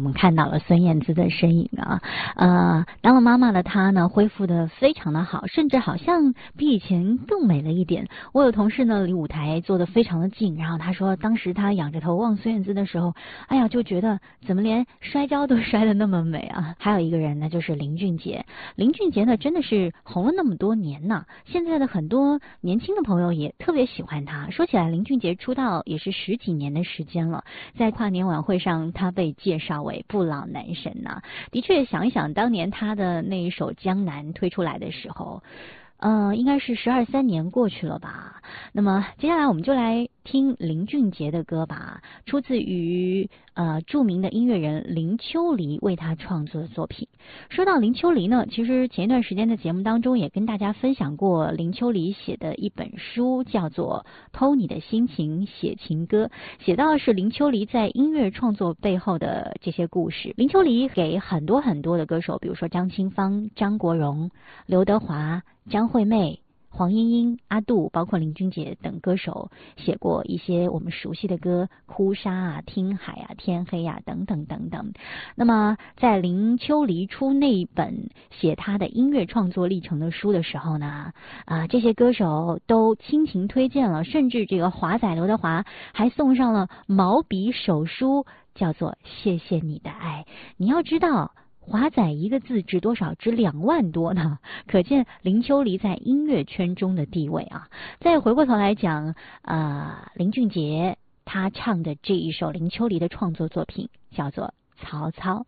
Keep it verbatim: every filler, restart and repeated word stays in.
我们看到了孙燕姿的身影啊，呃，当了妈妈的她呢，恢复的非常的好，甚至好像比以前更美了一点。我有同事呢，离舞台坐得非常的近，然后他说，当时他仰着头望孙燕姿的时候，哎呀，就觉得怎么连摔跤都摔得那么美啊。还有一个人呢，就是林俊杰。林俊杰呢，真的是红了那么多年呢，现在的很多年轻的朋友也特别喜欢他。说起来，林俊杰出道也是十几年的时间了，在跨年晚会上，他被介绍为不老男神呐、啊。的确，想一想当年他的那一首《江南》推出来的时候，呃，应该是十二三年过去了吧。那么接下来我们就来听林俊杰的歌吧，出自于呃著名的音乐人林秋离为他创作的作品。说到林秋离呢，其实前一段时间的节目当中也跟大家分享过林秋离写的一本书，叫做《偷你的心情写情歌》，写到的是林秋离在音乐创作背后的这些故事。林秋离给很多很多的歌手，比如说张清芳、张国荣、刘德华、张惠妹、黄莺莺、阿杜，包括林俊杰等歌手写过一些我们熟悉的歌，哭砂啊、听海啊、天黑啊等等等等。那么在林秋离出那一本写他的音乐创作历程的书的时候呢，啊、呃，这些歌手都倾情推荐了，甚至这个华仔刘德华还送上了毛笔手书，叫做谢谢你的爱。你要知道，华仔一个字值多少？值两万多呢，可见林秋离在音乐圈中的地位啊。再回过头来讲，呃，林俊杰他唱的这一首林秋离的创作作品叫做《曹操》。